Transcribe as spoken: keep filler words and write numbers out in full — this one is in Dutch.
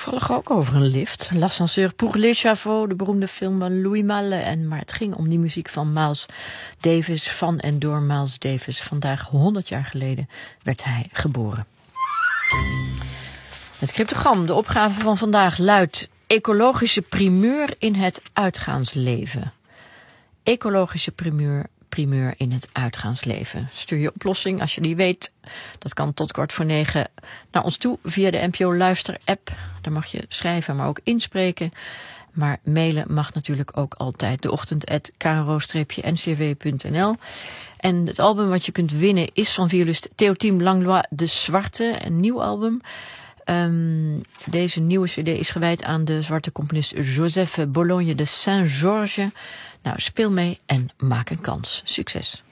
toevallig ook over een lift. L'ascenseur pour l'échafaud, de beroemde film van Louis Malle. En, maar het ging om die muziek van Miles Davis, van en door Miles Davis. Vandaag honderd jaar geleden werd hij geboren. Het cryptogram, de opgave van vandaag, luidt: ecologische primeur in het uitgaansleven. Ecologische primeur, primeur in het uitgaansleven. Stuur je oplossing als je die weet. Dat kan tot kwart voor negen naar ons toe via de N P O Luister app. Daar mag je schrijven, maar ook inspreken. Maar mailen mag natuurlijk ook altijd. De ochtend at k r o n c w punt n l. En het album wat je kunt winnen is van violist Théotime Langlois de Zwarte. Een nieuw album. Um, deze nieuwe cd is gewijd aan de zwarte componist Joseph Bologne de Saint-Georges. Nou, speel mee en maak een kans. Succes.